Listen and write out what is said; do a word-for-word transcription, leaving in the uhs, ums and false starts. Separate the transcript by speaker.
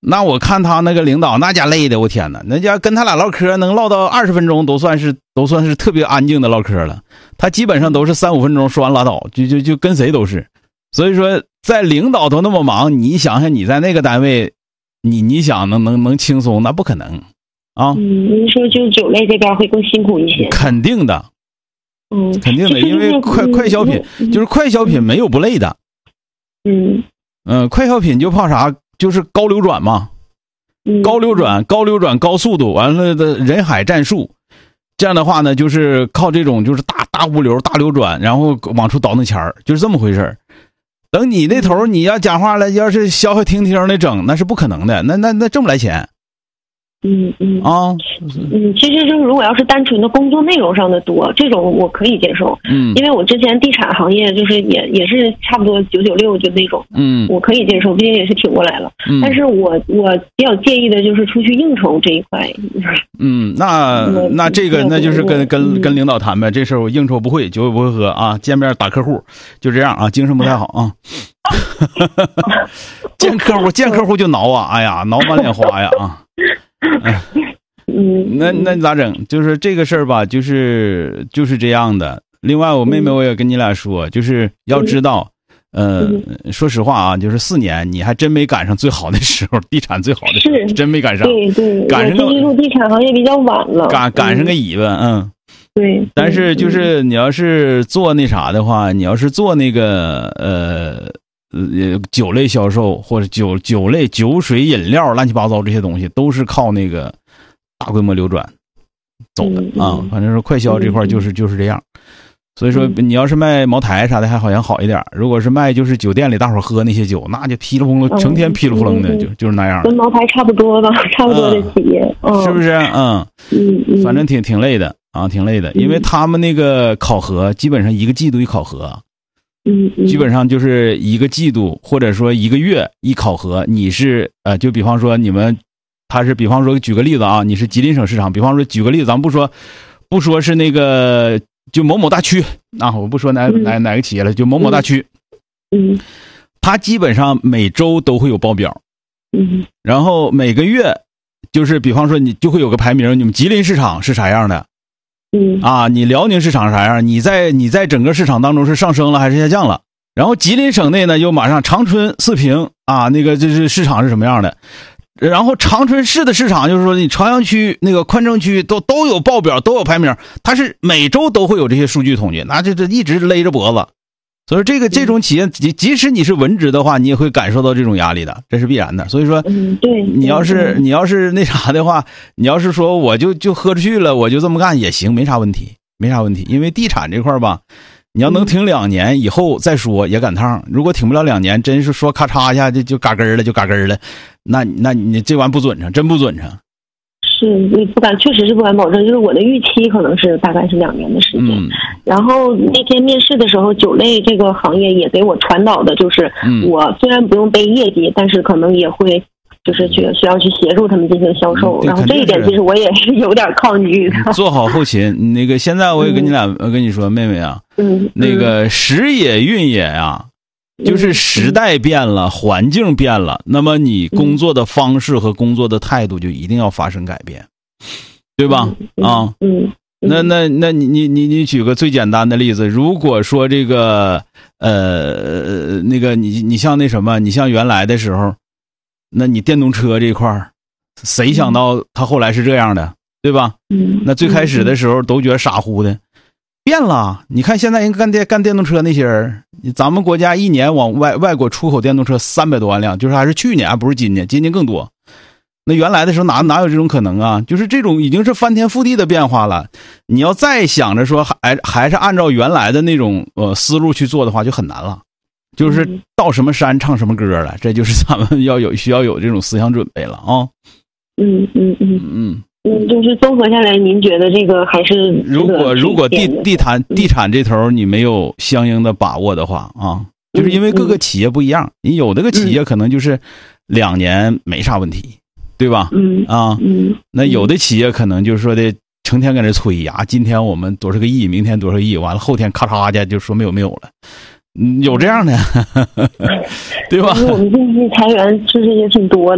Speaker 1: 那我看他那个领导那家累的，我天哪，那家跟他俩唠嗑能唠到二十分钟，都算是都算是特别安静的唠嗑了。他基本上都是三五分钟说完拉倒，就就就跟谁都是。所以说，在领导都那么忙，你想想你在那个单位，你你想能能能轻松，那不可能啊。
Speaker 2: 嗯，您说就酒类这边会更辛苦一些？
Speaker 1: 肯定的，
Speaker 2: 嗯，
Speaker 1: 肯定的，因为快快消品就是快消品没有不累的。
Speaker 2: 嗯
Speaker 1: 嗯、呃，快消品就怕啥？就是高流转嘛，
Speaker 2: 嗯，
Speaker 1: 高流转、高流转、高速度，完了的人海战术。这样的话呢，就是靠这种就是大大物流、大流转，然后往出倒那钱儿，就是这么回事儿。等你那头你要讲话了，要是消消停停的整，那是不可能的，那那那挣不来钱。
Speaker 2: 嗯嗯
Speaker 1: 啊，
Speaker 2: 嗯，其实就是如果要是单纯的工作内容上的多，这种我可以接受。
Speaker 1: 嗯，
Speaker 2: 因为我之前地产行业就是也也是差不多九九六就那种，
Speaker 1: 嗯，
Speaker 2: 我可以接受，毕竟也是挺过来了。
Speaker 1: 嗯，
Speaker 2: 但是我我比较介意的就是出去应酬这一块。
Speaker 1: 嗯，那那这个那就是跟跟跟领导谈呗，这事儿我应酬不会，酒也不会喝啊，见面打客户，就这样啊，精神不太好啊。见客户见客户就挠啊，哎呀，挠满脸花呀啊。哎，
Speaker 2: 嗯，
Speaker 1: 那那咋整？就是这个事儿吧，就是就是这样的。另外，我妹妹我也跟你俩说，就是要知道，呃，说实话啊，就是四年，你还真没赶上最好的时候，地产最好的时候，真没赶上。
Speaker 2: 对对，
Speaker 1: 赶上个
Speaker 2: 进入地产行业比较晚了，
Speaker 1: 赶赶上个尾巴，嗯。
Speaker 2: 对。
Speaker 1: 但是就是你要是做那啥的话，你要是做那个呃。呃，酒类销售或者酒酒类酒水饮料乱七八糟这些东西都是靠那个大规模流转走的、嗯、啊，反正是快销这块就是、嗯、就是这样。所以说你要是卖茅台啥的还好像好一点，如果是卖就是酒店里大伙喝那些酒，那就噼里扑棱成天噼里扑棱的、嗯、就就是那样，
Speaker 2: 跟茅台差不多吧，差不多的企业、嗯、
Speaker 1: 是不是？嗯
Speaker 2: 嗯，
Speaker 1: 反正挺挺累的啊，挺累的，因为他们那个考核基本上一个季度一考核。
Speaker 2: 嗯，
Speaker 1: 基本上就是一个季度或者说一个月一考核，你是呃，就比方说你们，他是比方说举个例子啊，你是吉林省市场，比方说举个例子，咱们不说不说是那个就某某大区啊，我不说哪哪哪个企业了，就某某大区，
Speaker 2: 嗯，
Speaker 1: 他基本上每周都会有报表，
Speaker 2: 嗯，
Speaker 1: 然后每个月就是比方说你就会有个排名，你们吉林市场是啥样的。
Speaker 2: 嗯
Speaker 1: 啊，你辽宁市场啥样？你在你在整个市场当中是上升了还是下降了？然后吉林省内呢，又马上长春、四平啊，那个这是市场是什么样的？然后长春市的市场就是说，你朝阳区那个宽城区都都有报表，都有排名，它是每周都会有这些数据统计，那这这一直勒着脖子。所以这个这种企业，即即使你是文职的话，你也会感受到这种压力的，这是必然的。所以说，
Speaker 2: 嗯，对，
Speaker 1: 你要是你要是那啥的话，你要是说我就就喝出去了，我就这么干也行，没啥问题，没啥问题。因为地产这块吧，你要能挺两年以后再说也赶趟，如果挺不了两年，真是说咔嚓一下就就嘎根了，就嘎根了，那那你这玩意不准成，真不准成。
Speaker 2: 是，你不敢，确实是不敢保证。就是我的预期可能是大概是两年的时间。嗯、然后那天面试的时候，酒类这个行业也给我传导的就是，嗯、我虽然不用背业绩，但是可能也会就是去需要去协助他们进行销售。嗯、然后这一点其实我也是有点抗拒的。
Speaker 1: 做好后勤，那个现在我也跟你俩，我、嗯、跟你说，妹妹啊，
Speaker 2: 嗯，
Speaker 1: 那个时也运也啊。就是时代变了，环境变了，那么你工作的方式和工作的态度就一定要发生改变，对吧？啊，
Speaker 2: 嗯，
Speaker 1: 那那那你你你你举个最简单的例子，如果说这个呃那个你你像那什么，你像原来的时候，那你电动车这块儿，谁想到他后来是这样的，对吧？
Speaker 2: 嗯，
Speaker 1: 那最开始的时候都觉得傻乎的。变了，你看现在人干电干电动车那些人，咱们国家一年往外外国出口电动车三百多万辆，就是还是去年，还不是今年，今年更多。那原来的时候哪哪有这种可能啊？就是这种已经是翻天覆地的变化了。你要再想着说还还是按照原来的那种呃思路去做的话，就很难了。就是到什么山唱什么歌了，这就是咱们要有需要有这种思想准备了啊。
Speaker 2: 嗯嗯嗯
Speaker 1: 嗯。
Speaker 2: 嗯，就是综合下来，您觉得这个还是
Speaker 1: 如果如果地地产地产这头你没有相应的把握的话啊，就是因为各个企业不一样，你有的个企业可能就是两年没啥问题，对吧？
Speaker 2: 嗯
Speaker 1: 啊，
Speaker 2: 嗯，
Speaker 1: 那有的企业可能就是说的成天搁那催呀，今天我们多少个亿，明天多少个亿，完了后天咔嚓家就说没有没有了。有这样的，对吧？
Speaker 2: 我们近期裁员其实也挺多的。